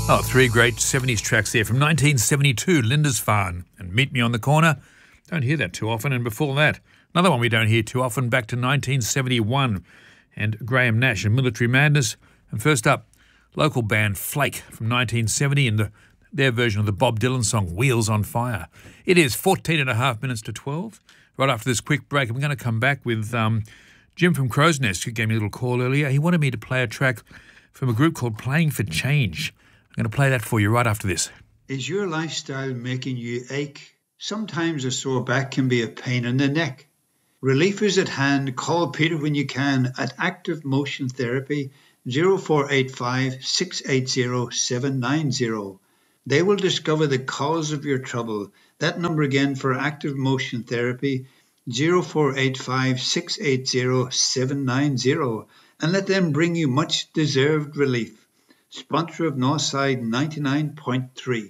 Oh, three great 70s tracks there. From 1972, Lindisfarne and Meet Me on the Corner. Don't hear that too often. And before that, another one we don't hear too often, back to 1971, and Graham Nash and Military Madness. And first up, local band Flake from 1970 and their version of the Bob Dylan song Wheels on Fire. It is 14 and a half minutes to 12. Right after this quick break, I'm going to come back with Jim from Crow's Nest, who gave me a little call earlier. He wanted me to play a track from a group called Playing for Change. I'm going to play that for you right after this. Is your lifestyle making you ache? Sometimes a sore back can be a pain in the neck. Relief is at hand. Call Peter when you can at Active Motion Therapy 0485 680 790. They will discover the cause of your trouble. That number again for Active Motion Therapy 0485 680 790, and let them bring you much deserved relief. Sponsor of Northside 99.3.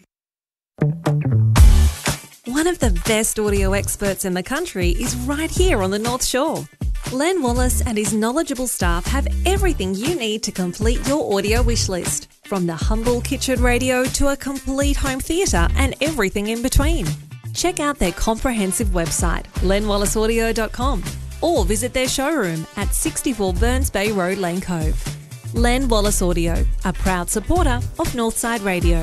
One of the best audio experts in the country is right here on the North Shore. Len Wallace and his knowledgeable staff have everything you need to complete your audio wish list, from the humble kitchen radio to a complete home theatre and everything in between. Check out their comprehensive website, lenwallaceaudio.com, or visit their showroom at 64 Burns Bay Road, Lane Cove. Len Wallace Audio, a proud supporter of Northside Radio.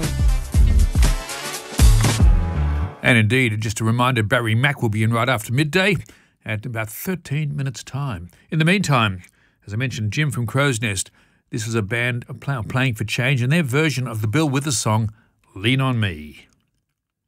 And indeed, just a reminder, Barry Mack will be in right after midday at about 13 minutes' time. In the meantime, as I mentioned, Jim from Crow's Nest, this is a band Playing for Change and their version of the Bill Withers song, Lean on Me.